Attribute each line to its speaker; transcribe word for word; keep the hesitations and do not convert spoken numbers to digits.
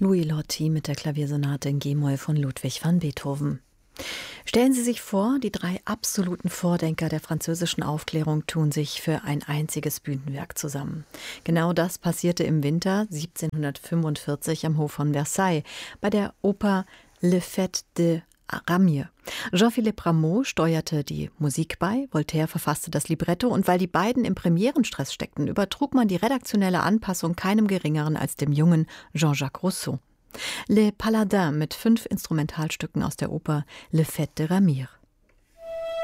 Speaker 1: Louis Lorty mit der Klaviersonate in G-Moll von Ludwig van Beethoven. Stellen Sie sich vor, die drei absoluten Vordenker der französischen Aufklärung tun sich für ein einziges Bühnenwerk zusammen. Genau das passierte im Winter siebzehnhundertfünfundvierzig am Hof von Versailles bei der Oper Le Fête de Ramier. Jean-Philippe Rameau steuerte die Musik bei, Voltaire verfasste das Libretto und weil die beiden im Premierenstress steckten, übertrug man die redaktionelle Anpassung keinem Geringeren als dem jungen Jean-Jacques Rousseau. Les Paladins mit fünf Instrumentalstücken aus der Oper Le Fête de Ramier.